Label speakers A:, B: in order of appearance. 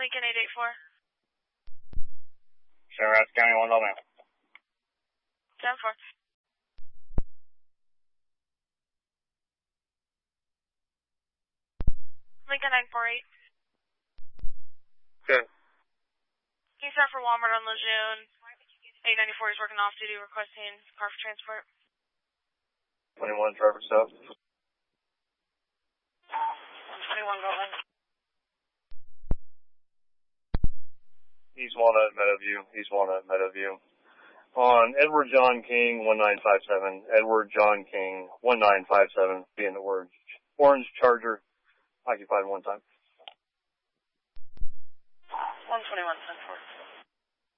A: Lincoln 884.
B: Sherrod County 1 Alabama.
A: 10-4. Lincoln 948.
B: Good.
A: Can you start for Walmart on Lejeune? 894 is working off duty, requesting car for transport.
B: 21 Trevor South.
A: 121 going.
B: East Walnut, Meadowview. East Walnut, Meadowview. On Edward John King 1957. Edward John King 1957. Being the word Orange Charger. Occupied one time.
A: 121, 10-4.